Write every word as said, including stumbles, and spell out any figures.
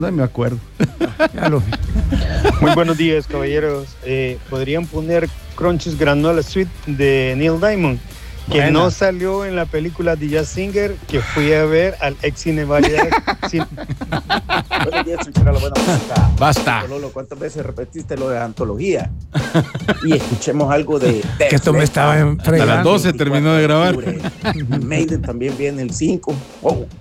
No me acuerdo. Ya lo vi. Muy buenos días, caballeros. Eh, ¿Podrían poner Crunches Granola Sweet de Neil Diamond? Que Buena. No salió en la película de Jazz Singer, que fui a ver al ex Cine Variedad. Cine. Buenos días, Chuchara, la buena música. Basta. Lolo, ¿cuántas veces repetiste lo de antología? Y escuchemos algo de... de Que esto me estaba en Hasta las doce terminó de grabar. Maiden también viene el cinco. Oh.